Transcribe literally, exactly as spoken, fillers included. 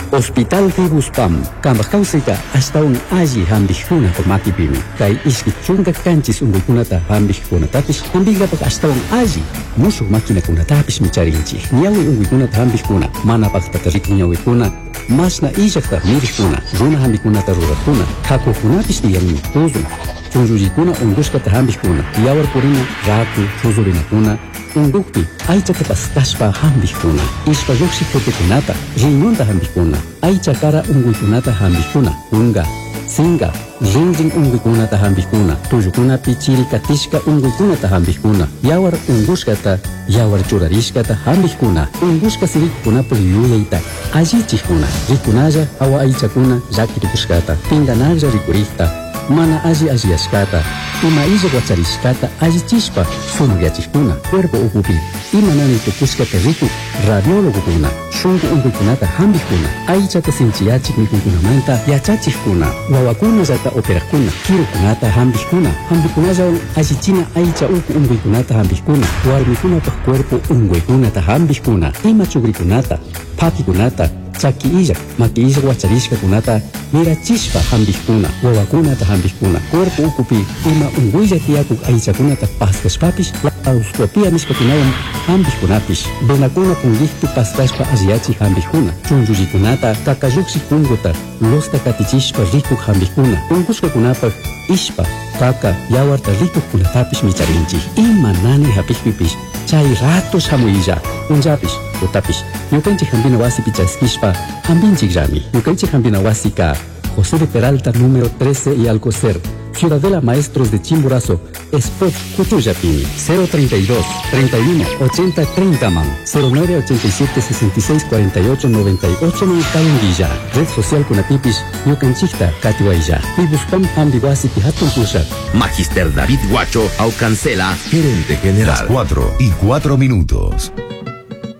Hospital Fibuspam, Kambakausika, hasta un allí hambijuna por makipimi. Kai iskichunga canchis un wikunata hambijuna tapis, hambiga hasta un allí. Musu máquina kuna tapis micharinchi. Niawi un wikunata hambijuna, mana paktatariku niawikuna. Masna ijakta mirikuna, runa hambikunata rurakuna. Kaku kunapis diyamin tuzun. Chunjujikuna unguskata hambijuna. Yawar purina, raku, chuzurina kuna. Ungukpi, aichata pastashpa hambijuna. Ispa yuksi kunata, riñonta hambijuna. Aicha kara unguikunata hambijuna. Unga, singa, rinring unguikunata hambijuna. Tuyukuna pichiri katishka unguikunata hambijuna. Yawar unguskata, yawar churarishkata hambijuna. Unguska sirikuna puliyuyaita. Allichikuna, rikunaya awa aichakuna yakirikushkata. Pinganaya rikurikta. Mana aji ajiyashkata, ima illa guacharishkata allichishpa sumugyachikuna, cuerpo ukupi, ima nani tukushkata riku, radiólogo kuna, shungu unguikunata hambijkuna, aichata sinchiyachik mikunkunamanta yachachikuna, wawakuna yata operakuna, kirukunata hambijkuna, hambijkunallawan allichina aicha uku unguikunata hambijkuna, warmikunapa cuerpo unguikunata hambijkuna, ima chugrikunata, pakikunata, chaki illak, maki illak wacharishka kunata, mirachishpa hambijkuna, wawakunata hambijkuna, cuerpo ukupi, ima unguilla tiyakuk aichakunata paskashpapish, laparoscopia nishpakunawan hambijkunapish, venakuna punllihtu paskashpa alliyachik hambijkuna, chunllullikunata, kakayuksik punguta, losta katichishpa rikuk hambijkuna, ungushkakunapak ishpa, kaka, yawarta rikuk kunatapish micharinchik, ima nani hapijpipish, chay ratos hamuyilla, unllapish, utapish, yukanchik hambina wasi pichaskishpa, hambinchik llami, yukanchik hambina wasika, José de Peralta número trece y Alcocer, Ciudadela Maestros de Chimborazo, Spot Cutuyapini, cero treinta y dos, treinta y uno, ochenta, treinta man, cero nueve ochenta y siete, sesenta y seis, cuarenta y ocho, noventa y ocho Calendilla, Red Social Kunatipish, Yucanchikta, Katiwailla, Fibuspam Hambiwasi Pihatun Pushat. Magister David Guacho Aucancela, gerente general. Las cuatro y cuatro minutos.